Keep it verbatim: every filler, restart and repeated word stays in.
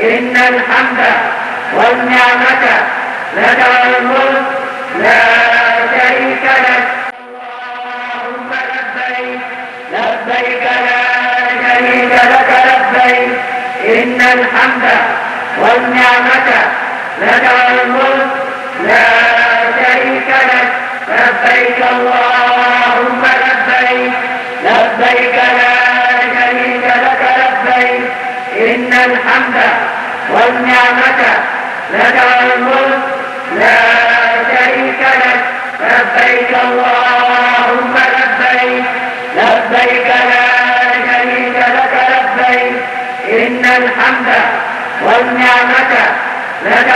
إن الحمد والنعمة لك والملك لا شريك لك. اللهم لبيك لبيك لا شريك لك لبيك إن الحمد والنعمة لك والملك لا شريك لك. لبيك اللهم لبيك لبيك لا شريك لك لبيك إن الحمد والنعمة لك والملك لا شريك لك. لبيك اللهم لبيك لبيك لا شريك لك لبيك إن الحمد والنعمة لك